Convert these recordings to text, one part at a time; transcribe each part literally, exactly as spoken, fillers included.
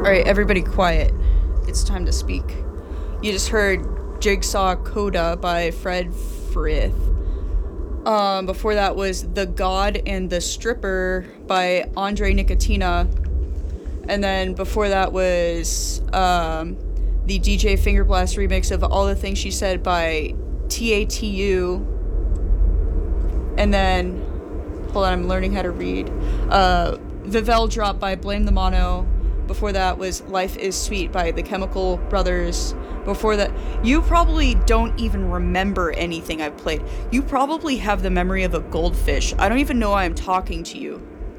Alright, everybody quiet. It's time to speak. You just heard Jigsaw Coda by Fred Frith. Um, before that was The God and the Stripper by Andre Nicotina. And then before that was um, the D J Fingerblast remix of All the Things She Said by T A T U. And then, hold on, I'm learning how to read. Uh, Vivel Drop by Blame the Mono. Before that was Life is Sweet by the Chemical Brothers. Before that, you probably don't even remember anything I've played. You probably have the memory of a goldfish. I don't even know why I'm talking to you.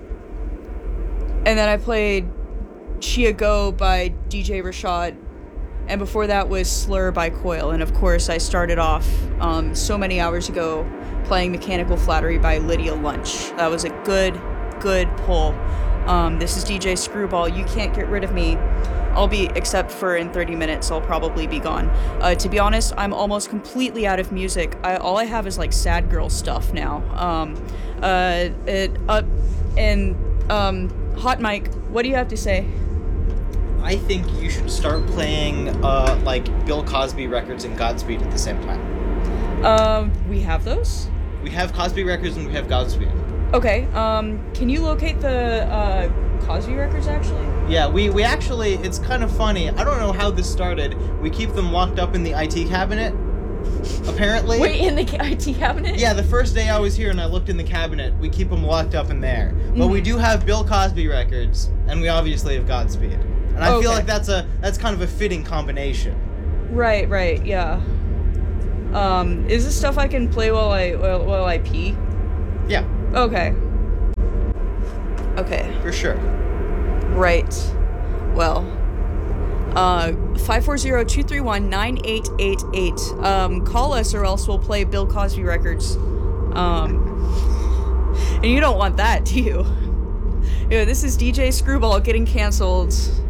And then I played Shia Go by D J Rashad. And before that was Slur by Coil. And of course, I started off um, so many hours ago playing Mechanical Flattery by Lydia Lunch. That was a good, good pull. Um, this is D J Screwball. You can't get rid of me. I'll be, except for in thirty minutes, I'll probably be gone. Uh, to be honest, I'm almost completely out of music. I, all I have is like sad girl stuff now. Um, uh, it, uh, and, um, Hot Mike, what do you have to say? I think you should start playing, uh, like, Bill Cosby records and Godspeed at the same time. Um, we have those? We have Cosby records and we have Godspeed. Okay, um, can you locate the, uh, Cosby records, actually? Yeah, we, we actually, it's kind of funny. I don't know how this started. We keep them locked up in the I T cabinet, apparently. Wait, in the I T cabinet? Yeah, the first day I was here and I looked in the cabinet, we keep them locked up in there. But Mm-hmm. we do have Bill Cosby records, and we obviously have Godspeed. And I Okay. feel like that's a that's kind of a fitting combination. Right, right, yeah. Um, is this stuff I can play while I, while, while I pee? Yeah, Okay. Okay. for sure. Right. Well, uh, five four zero, two three one, nine eight eight eight. Um, call us or else we'll play Bill Cosby records. Um, and you don't want that, do you? Yeah, this is D J Screwball getting canceled.